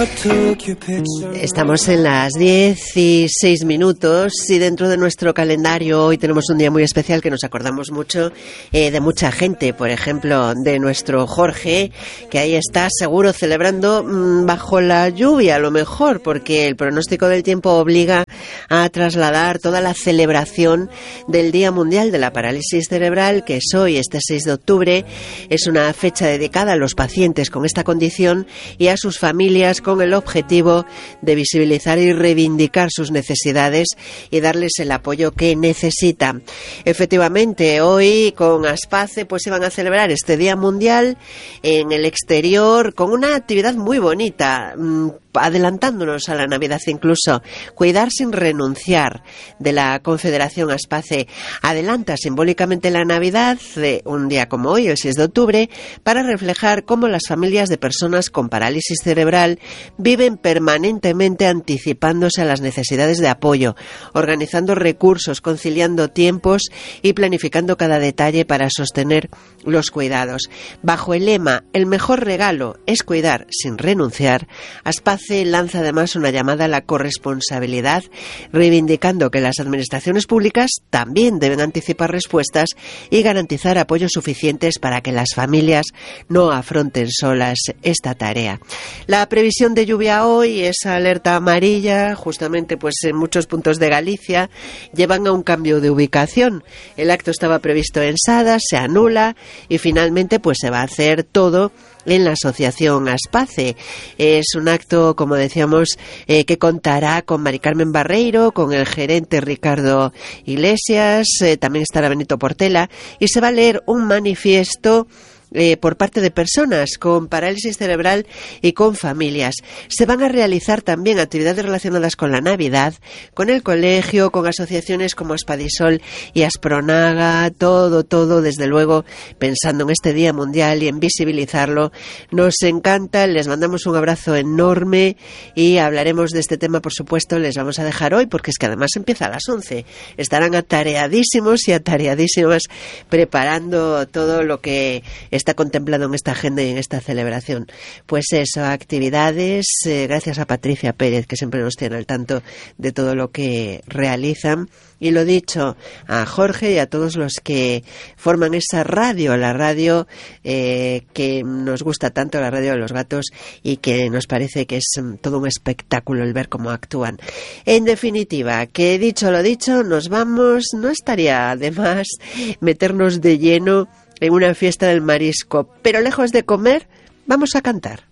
Estamos en las 10:06 y dentro de nuestro calendario hoy tenemos un día muy especial que nos acordamos mucho de mucha gente, por ejemplo de nuestro Jorge, que ahí está seguro celebrando bajo la lluvia a lo mejor, porque el pronóstico del tiempo obliga a trasladar toda la celebración del Día Mundial de la Parálisis Cerebral, que es hoy, este 6 de octubre. Es una fecha dedicada a los pacientes con esta condición y a sus familias, con el objetivo de visibilizar y reivindicar sus necesidades y darles el apoyo que necesitan. Efectivamente, hoy con Aspace pues iban a celebrar este Día Mundial en el exterior con una actividad muy bonita, adelantándonos a la Navidad incluso. Cuidar sin renunciar, de la Confederación Aspace, adelanta simbólicamente la Navidad de un día como hoy, el 6 de octubre, para reflejar cómo las familias de personas con parálisis cerebral viven permanentemente anticipándose a las necesidades de apoyo, organizando recursos, conciliando tiempos y planificando cada detalle para sostener los cuidados. Bajo el lema "El mejor regalo es cuidar sin renunciar", Aspace lanza además una llamada a la corresponsabilidad, reivindicando que las administraciones públicas también deben anticipar respuestas y garantizar apoyos suficientes para que las familias no afronten solas esta tarea. La previsión de lluvia hoy es alerta amarilla, justamente pues en muchos puntos de Galicia llevan a un cambio de ubicación. El acto estaba previsto en Sada, se anula y finalmente pues se va a hacer todo en la asociación Aspace. Es un acto, como decíamos, que contará con Mari Carmen Barreiro, con el gerente Ricardo Iglesias, también estará Benito Portela, y se va a leer un manifiesto por parte de personas con parálisis cerebral y con familias. Se van a realizar también actividades relacionadas con la Navidad, con el colegio, con asociaciones como Aspadisol y Aspronaga, todo desde luego pensando en este Día Mundial y en visibilizarlo. Nos encanta, les mandamos un abrazo enorme y hablaremos de este tema, por supuesto, les vamos a dejar hoy porque es que además empieza a las 11. Estarán atareadísimos y atareadísimas preparando todo lo que está contemplado en esta agenda y en esta celebración. Pues eso, actividades, gracias a Patricia Pérez, que siempre nos tiene al tanto de todo lo que realizan. Y lo dicho, a Jorge y a todos los que forman esa radio, la radio que nos gusta tanto, la radio de los gatos, y que nos parece que es todo un espectáculo el ver cómo actúan. En definitiva, que dicho lo dicho, nos vamos. No estaría de más meternos de lleno en una fiesta del marisco, pero lejos de comer, vamos a cantar.